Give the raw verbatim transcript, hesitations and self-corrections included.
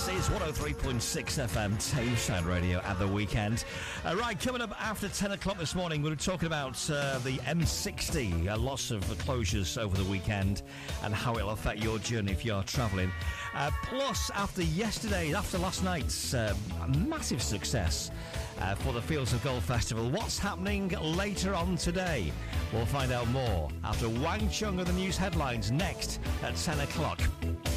This is one oh three point six F M, Tameside Radio at the weekend. Uh, right, coming up after ten o'clock this morning, we're talking about uh, the M sixty, a loss of closures over the weekend, and how it'll affect your journey if you're travelling. Uh, plus, after yesterday, after last night's uh, massive success uh, for the Fields of Gold Festival, what's happening later on today? We'll find out more after Wang Chung of the news headlines next at ten o'clock.